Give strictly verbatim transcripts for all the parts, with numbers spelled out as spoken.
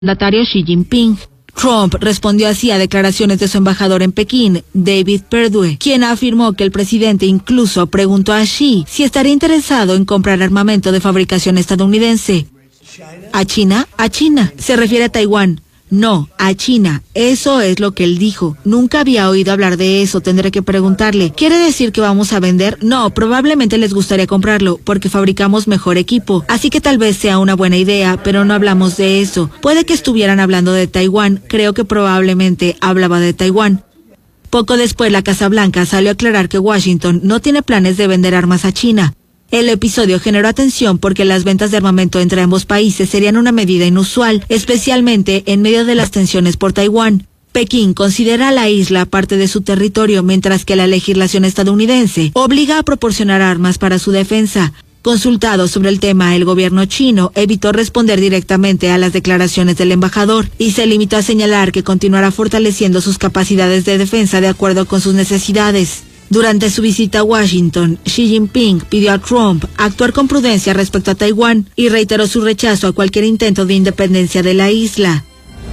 mandatario Xi Jinping. Trump respondió así a declaraciones de su embajador en Pekín, David Perdue, quien afirmó que el presidente incluso preguntó a Xi si estaría interesado en comprar armamento de fabricación estadounidense. ¿A China? A China. Se refiere a Taiwán. No, a China. Eso es lo que él dijo. Nunca había oído hablar de eso, tendré que preguntarle. ¿Quiere decir que vamos a vender? No, probablemente les gustaría comprarlo, porque fabricamos mejor equipo. Así que tal vez sea una buena idea, pero no hablamos de eso. Puede que estuvieran hablando de Taiwán, creo que probablemente hablaba de Taiwán. Poco después la Casa Blanca salió a aclarar que Washington no tiene planes de vender armas a China. El episodio generó atención porque las ventas de armamento entre ambos países serían una medida inusual, especialmente en medio de las tensiones por Taiwán. Pekín considera a la isla parte de su territorio, mientras que la legislación estadounidense obliga a proporcionar armas para su defensa. Consultado sobre el tema, el gobierno chino evitó responder directamente a las declaraciones del embajador y se limitó a señalar que continuará fortaleciendo sus capacidades de defensa de acuerdo con sus necesidades. Durante su visita a Washington, Xi Jinping pidió a Trump actuar con prudencia respecto a Taiwán y reiteró su rechazo a cualquier intento de independencia de la isla.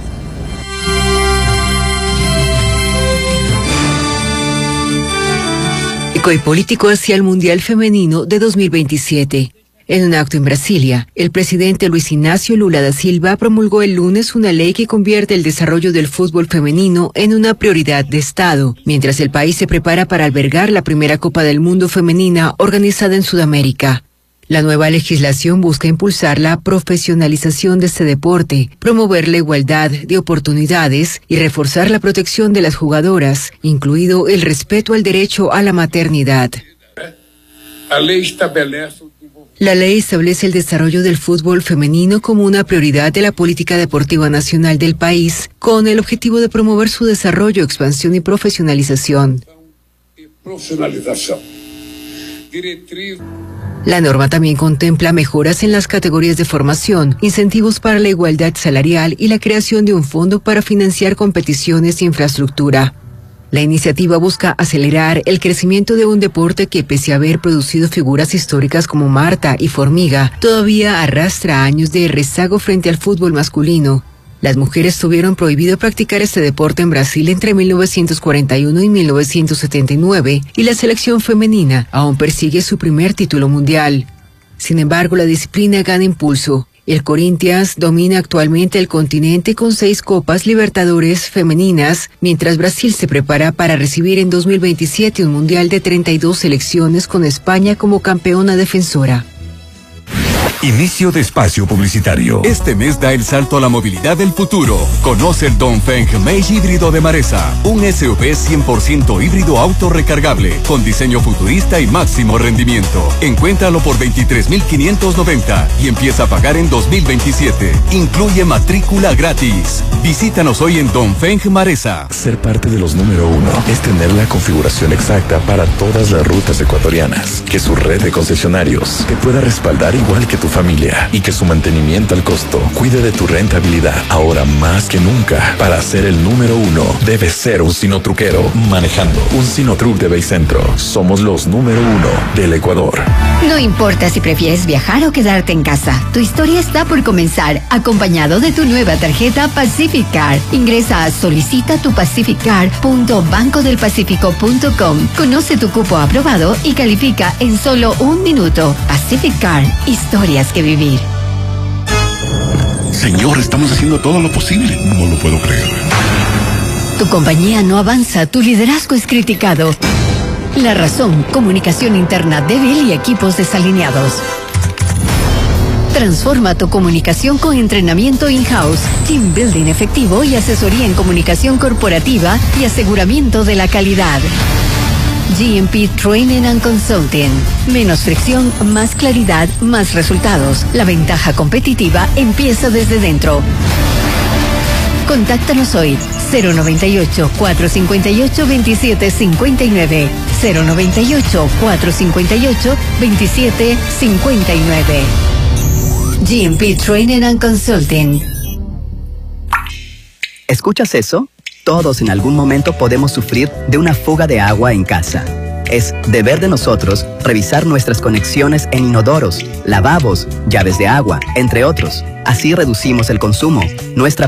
Y político hacia el Mundial Femenino de dos mil veintisiete. En un acto en Brasilia, el presidente Luis Ignacio Lula da Silva promulgó el lunes una ley que convierte el desarrollo del fútbol femenino en una prioridad de Estado, mientras el país se prepara para albergar la primera Copa del Mundo femenina organizada en Sudamérica. La nueva legislación busca impulsar la profesionalización de este deporte, promover la igualdad de oportunidades y reforzar la protección de las jugadoras, incluido el respeto al derecho a la maternidad. La ley establece La ley establece el desarrollo del fútbol femenino como una prioridad de la política deportiva nacional del país, con el objetivo de promover su desarrollo, expansión y profesionalización. La norma también contempla mejoras en las categorías de formación, incentivos para la igualdad salarial y la creación de un fondo para financiar competiciones y infraestructura. La iniciativa busca acelerar el crecimiento de un deporte que, pese a haber producido figuras históricas como Marta y Formiga, todavía arrastra años de rezago frente al fútbol masculino. Las mujeres tuvieron prohibido practicar este deporte en Brasil entre mil novecientos cuarenta y uno y mil novecientos setenta y nueve, y la selección femenina aún persigue su primer título mundial. Sin embargo, la disciplina gana impulso. El Corinthians domina actualmente el continente con seis Copas Libertadores femeninas, mientras Brasil se prepara para recibir en dos mil veintisiete un mundial de treinta y dos selecciones con España como campeona defensora. Inicio de espacio publicitario. Este mes da el salto a la movilidad del futuro. Conoce el Dongfeng Mage híbrido de Maresa, un S U V cien por ciento híbrido autorrecargable, con diseño futurista y máximo rendimiento. Encuéntralo por veintitrés mil quinientos noventa y empieza a pagar en dos mil veintisiete. Incluye matrícula gratis. Visítanos hoy en Dongfeng Maresa. Ser parte de los número uno es tener la configuración exacta para todas las rutas ecuatorianas. Que su red de concesionarios te pueda respaldar igual que tu familia y que su mantenimiento al costo cuide de tu rentabilidad. Ahora más que nunca, para ser el número uno, debes ser un sinotruquero manejando un Sinotruc de Baycentro. Somos los número uno del Ecuador. No importa si prefieres viajar o quedarte en casa, tu historia está por comenzar, acompañado de tu nueva tarjeta Pacific Card. Ingresa a solicita tu pacific card punto banco del pacífico punto com. Conoce tu cupo aprobado y califica en solo un minuto. Pacific Card, historias que vivir. Señor, estamos haciendo todo lo posible. No lo puedo creer. Tu compañía no avanza, tu liderazgo es criticado. La razón, comunicación interna débil y equipos desalineados. Transforma tu comunicación con entrenamiento in-house, team building efectivo y asesoría en comunicación corporativa y aseguramiento de la calidad. G M P Training and Consulting. Menos fricción, más claridad, más resultados. La ventaja competitiva empieza desde dentro. Contáctanos hoy. cero noventa y ocho, cuatrocientos cincuenta y ocho, veintisiete cincuenta y nueve. cero noventa y ocho, cuatrocientos cincuenta y ocho, veintisiete cincuenta y nueve. G M P Training and Consulting. ¿Escuchas eso? Todos en algún momento podemos sufrir de una fuga de agua en casa. Es deber de nosotros revisar nuestras conexiones en inodoros, lavabos, llaves de agua, entre otros. Así reducimos el consumo. Nuestra